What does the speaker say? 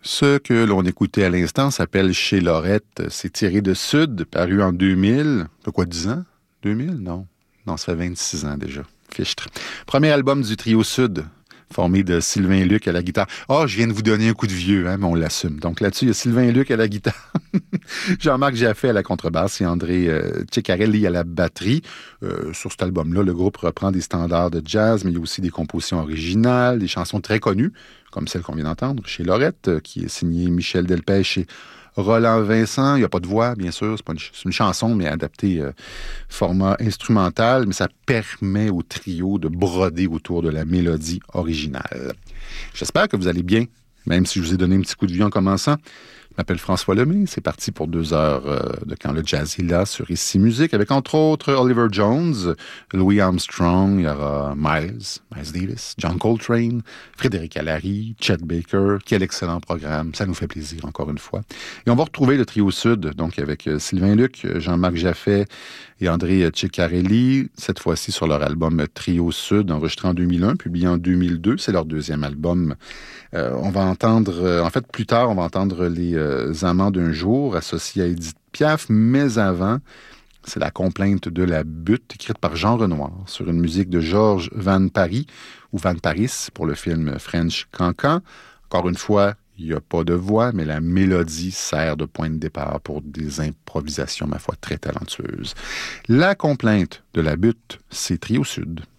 Ce que l'on écoutait à l'instant s'appelle Chez Lorette. C'est tiré de Sud, paru en 2000. De quoi, 10 ans? 2000? Non. Non, ça fait 26 ans déjà. Fichtre. Premier album du trio Sud, formé de Sylvain Luc à la guitare. Ah, je viens de vous donner un coup de vieux, hein, mais on l'assume. Donc là-dessus, il y a Sylvain Luc à la guitare, Jean-Marc Jaffé à la contrebasse et André Ceccarelli à la batterie. Sur cet album-là, le groupe reprend des standards de jazz, mais il y a aussi des compositions originales, des chansons très connues, comme celle qu'on vient d'entendre chez Lorette, qui est signée Michel Delpech et Roland Vincent. Il n'y a pas de voix, bien sûr. C'est une chanson, mais adaptée format instrumental, mais ça permet au trio de broder autour de la mélodie originale. J'espère que vous allez bien, même si je vous ai donné un petit coup de vieux en commençant. Je m'appelle François Lemay. C'est parti pour 2 heures de Quand le jazz est là sur Ici Musique, avec entre autres Oliver Jones, Louis Armstrong, il y aura Miles Davis, John Coltrane, Frédéric Allary, Chet Baker. Quel excellent programme. Ça nous fait plaisir, encore une fois. Et on va retrouver le trio Sud, donc avec Sylvain Luc, Jean-Marc Jaffé et André Ceccarelli, cette fois-ci sur leur album Trio Sud, enregistré en 2001, publié en 2002. C'est leur deuxième album. On va entendre, en fait, plus tard, on va entendre les Amants d'un jour, associés à Édith Piaf, mais avant, c'est la complainte de la butte, écrite par Jean Renoir, sur une musique de Georges Van Paris, ou Van Paris, pour le film French Cancan. Encore une fois, il n'y a pas de voix, mais la mélodie sert de point de départ pour des improvisations, ma foi, très talentueuses. La complainte de la butte, c'est Trio Sud.